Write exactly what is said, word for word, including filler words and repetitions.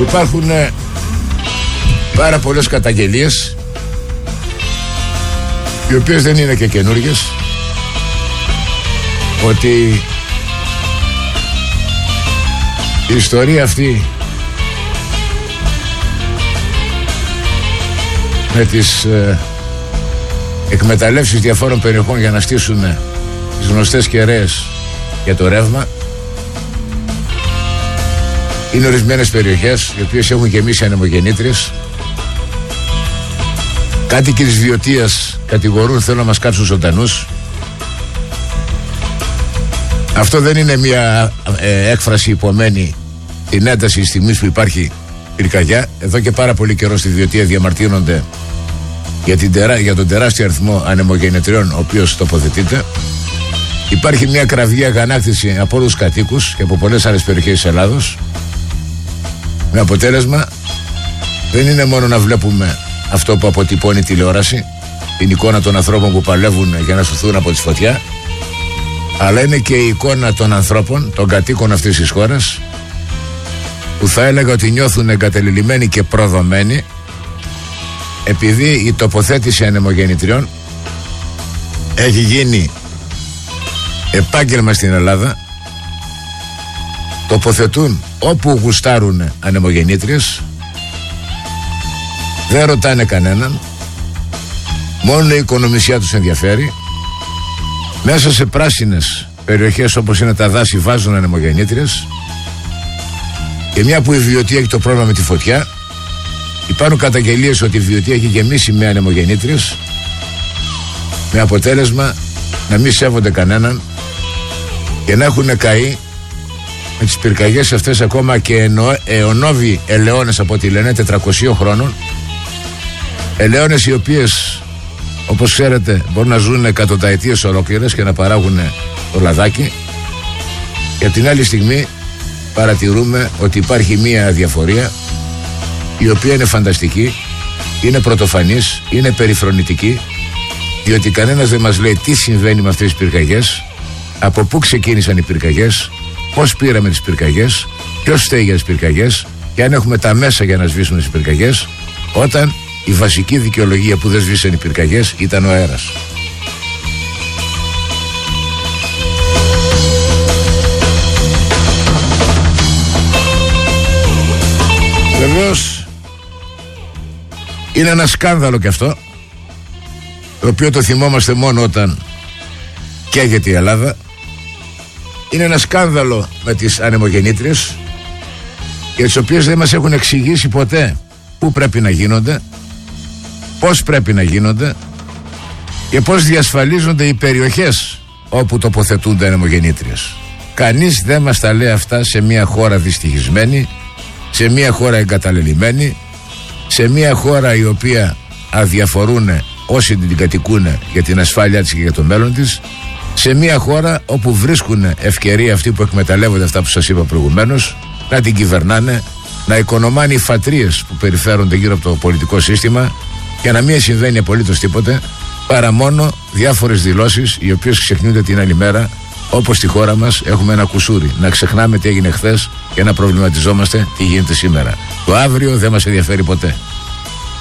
Υπάρχουν ε, πάρα πολλές καταγγελίες, οι οποίες δεν είναι και καινούργιες, ότι η ιστορία αυτή με τις ε, εκμεταλλεύσεις διαφόρων περιοχών για να στήσουν ε, τις γνωστές κεραίες για το ρεύμα, είναι ορισμένες περιοχές οι οποίες έχουν γεμίσει ανεμογεννήτριες. Κάτοικοι της Βιωτίας κατηγορούν, θέλουν να μας κάψουν ζωντανούς. Αυτό δεν είναι μια ε, έκφραση υπομένη την ένταση της στιγμής που υπάρχει πυρκαγιά. Εδώ και πάρα πολύ καιρό στη Βιωτία διαμαρτύρονται για, την τερά, για τον τεράστιο αριθμό ανεμογεννητριών ο οποίος τοποθετείται. Υπάρχει μια κραυγή αγανάκτηση από όλους τους κατοίκους και από πολλές άλλες περιοχές της Ελλάδος, με αποτέλεσμα δεν είναι μόνο να βλέπουμε αυτό που αποτυπώνει η τηλεόραση, την εικόνα των ανθρώπων που παλεύουν για να σωθούν από τη φωτιά, αλλά είναι και η εικόνα των ανθρώπων, των κατοίκων αυτής της χώρας, που θα έλεγα ότι νιώθουν εγκατελειμμένοι και προδομένοι, επειδή η τοποθέτηση ανεμογεννητριών έχει γίνει επάγγελμα στην Ελλάδα. Τοποθετούν όπου γουστάρουν ανεμογεννήτριες, δεν ρωτάνε κανέναν, μόνο η οικονομισιά τους ενδιαφέρει. Μέσα σε πράσινες περιοχές όπως είναι τα δάση βάζουν ανεμογεννήτριες, και μια που η Βιωτία έχει το πρόβλημα με τη φωτιά, υπάρχουν καταγγελίες ότι η Βιωτία έχει γεμίσει με ανεμογεννήτριες, με αποτέλεσμα να μην σέβονται κανέναν και να έχουν καεί με τις πυρκαγιές αυτές ακόμα και αιωνόβοι ελαιώνες, από ό,τι λένε, τετρακοσίων χρόνων, ελαιώνες οι οποίες, όπως ξέρετε, μπορούν να ζουν εκατονταετίες ολόκληρες και να παράγουν το λαδάκι. Και από την άλλη στιγμή παρατηρούμε ότι υπάρχει μία διαφορία η οποία είναι φανταστική, είναι πρωτοφανής, είναι περιφρονητική, διότι κανένας δεν μας λέει τι συμβαίνει με αυτές τις πυρκαγιές, από πού ξεκίνησαν οι πυρκαγιές, πώς πήραμε τις πυρκαγιές, ποιος φταίει για τις πυρκαγιές και αν έχουμε τα μέσα για να σβήσουμε τις πυρκαγιές, όταν η βασική δικαιολογία που δεν σβήσαν οι πυρκαγιές ήταν ο αέρας. Βεβαίως είναι ένα σκάνδαλο και αυτό, το οποίο το θυμόμαστε μόνο όταν καίγεται η Ελλάδα. Είναι ένα σκάνδαλο με τις ανεμογεννήτριες, για τις οποίες δεν μας έχουν εξηγήσει ποτέ πού πρέπει να γίνονται, πώς πρέπει να γίνονται και πώς διασφαλίζονται οι περιοχές όπου τοποθετούνται ανεμογεννήτριες. Κανείς δεν μας τα λέει αυτά σε μια χώρα δυστυχισμένη, σε μια χώρα εγκαταλελειμμένη, σε μια χώρα η οποία αδιαφορούν όσοι την κατοικούν για την ασφάλειά της και για το μέλλον της, σε μια χώρα όπου βρίσκουν ευκαιρία αυτοί που εκμεταλλεύονται αυτά που σας είπα προηγουμένως να την κυβερνάνε, να οικονομάνε οι φατρίες που περιφέρονται γύρω από το πολιτικό σύστημα και να μην συμβαίνει απολύτως τίποτε, παρά μόνο διάφορες δηλώσεις οι οποίες ξεχνιούνται την άλλη μέρα, όπως στη χώρα μας έχουμε ένα κουσούρι, να ξεχνάμε τι έγινε χθες και να προβληματιζόμαστε τι γίνεται σήμερα. Το αύριο δεν μας ενδιαφέρει ποτέ.